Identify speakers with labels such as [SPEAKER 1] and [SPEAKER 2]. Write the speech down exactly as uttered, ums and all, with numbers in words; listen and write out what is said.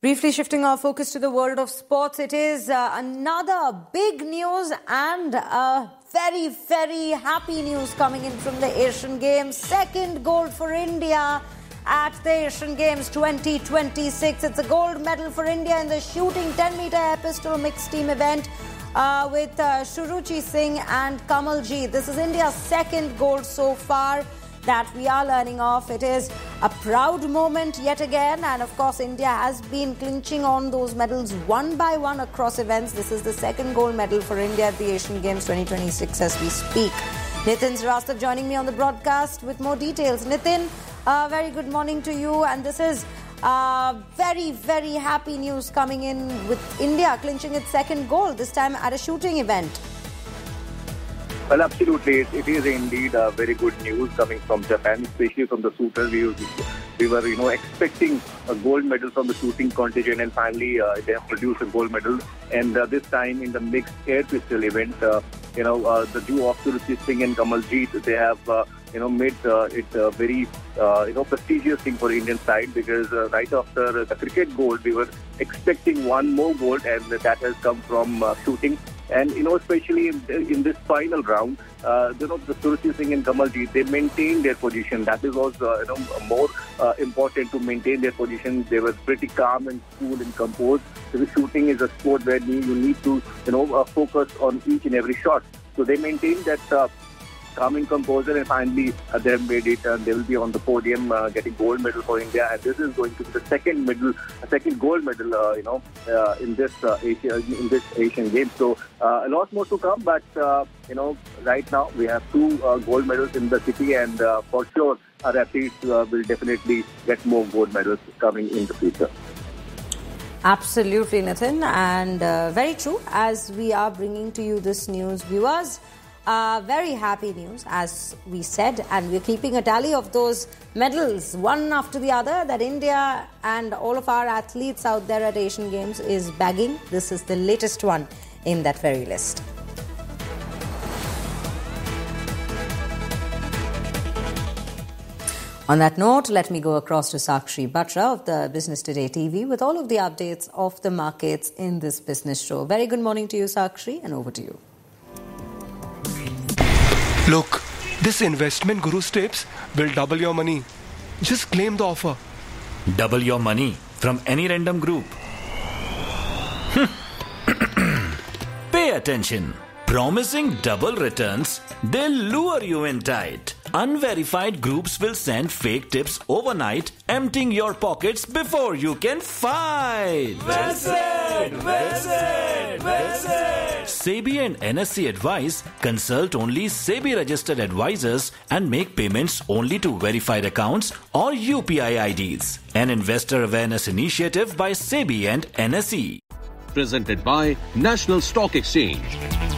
[SPEAKER 1] Briefly shifting our focus to the world of sports, it is uh, another big news and uh, very, very happy news coming in from the Asian Games. Second gold for India at the Asian Games twenty twenty-six. It's a gold medal for India in the shooting ten meter air pistol mixed team event uh, with uh, Shuruchi Singh and Kamaljeet. This is India's second gold so far that we are learning of. It is a proud moment yet again, and of course India has been clinching on those medals one by one across events. This is the second gold medal for India at the Asian Games twenty twenty-six as we speak. Nitin Srivastava joining me on the broadcast with more details. Nitin, uh, very good morning to you, and this is uh, very, very happy news coming in with India clinching its second gold, this time at a shooting event.
[SPEAKER 2] Well, absolutely. It, it is indeed uh, very good news coming from Japan, especially from the shooters. We, we were, you know, expecting a gold medal from the shooting contingent, and finally uh, they have produced a gold medal. And uh, this time in the mixed air pistol event, uh, you know, uh, the duo of Shuruchi Singh and Kamaljeet, they have, uh, you know, made uh, it a very, uh, you know, prestigious thing for the Indian side, because uh, right after the cricket gold, we were expecting one more gold, and that has come from uh, shooting. And, you know, especially in, in this final round, uh, you know, the Shuruchi Singh and Kamaljeet, they maintained their position. That is was, uh, you know, more uh, important to maintain their position. They were pretty calm and cool and composed. Because shooting is a sport where you, you need to, you know, uh, focus on each and every shot. So they maintained that uh, calming composure, and finally uh, they have made it, and they will be on the podium uh, getting gold medal for India. And this is going to be the second medal, second gold medal, uh, you know, uh, in this uh, Asia, in this Asian Games. So uh, a lot more to come, but uh, you know, right now we have two uh, gold medals in the city, and uh, for sure our athletes uh, will definitely get more gold medals coming in the future.
[SPEAKER 1] Absolutely, Nitin, and uh, very true. As we are bringing to you this news, viewers. Uh, very happy news, as we said, and we're keeping a tally of those medals one after the other that India and all of our athletes out there at Asian Games is bagging. This is the latest one in that very list. On that note, let me go across to Sakshi Batra of the Business Today T V with all of the updates of the markets in this business show. Very good morning to you, Sakshi, and over to you.
[SPEAKER 3] Look, this investment Guru's tips will double your money. Just claim the offer.
[SPEAKER 4] Double your money from any random group. Pay attention. Promising double returns, they'll lure you in tight. Unverified groups will send fake tips overnight, emptying your pockets before you can fight.
[SPEAKER 5] Well said! Well said! Well said!
[SPEAKER 4] SEBI and N S E advise consult only SEBI registered advisors and make payments only to verified accounts or U P I I Ds. An investor awareness initiative by SEBI and N S E.
[SPEAKER 6] Presented by National Stock Exchange.